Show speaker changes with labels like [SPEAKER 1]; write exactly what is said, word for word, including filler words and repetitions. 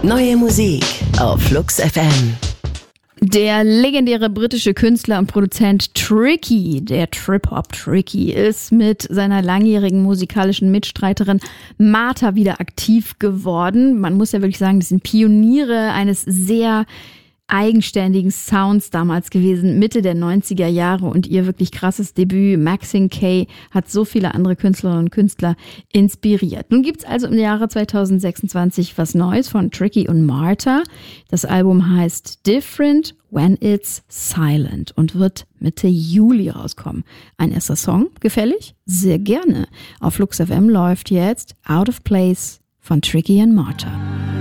[SPEAKER 1] Neue Musik auf Flux F M.
[SPEAKER 2] Der legendäre britische Künstler und Produzent Tricky, der Trip-Hop Tricky, ist mit seiner langjährigen musikalischen Mitstreiterin Martha wieder aktiv geworden. Man muss ja wirklich sagen, das sind Pioniere eines sehr eigenständigen Sounds damals gewesen, Mitte der neunziger Jahre, und ihr wirklich krasses Debüt Maxine K hat so viele andere Künstlerinnen und Künstler inspiriert. Nun gibt's also im Jahre zwanzig sechsundzwanzig was Neues von Tricky und Martha. Das Album heißt Different When It's Silent und wird Mitte Juli rauskommen. Ein erster Song, gefällig? Sehr gerne. Auf Flux F M läuft jetzt Out of Place von Tricky und Martha.